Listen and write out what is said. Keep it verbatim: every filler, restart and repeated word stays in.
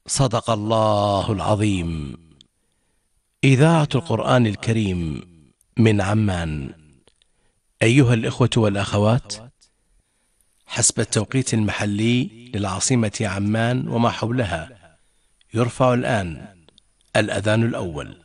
صدق الله العظيم. إذاعة القرآن الكريم من عمان. أيها الإخوة والأخوات، حسب التوقيت المحلي للعاصمة عمان وما حولها، يرفع الآن الأذان الأول.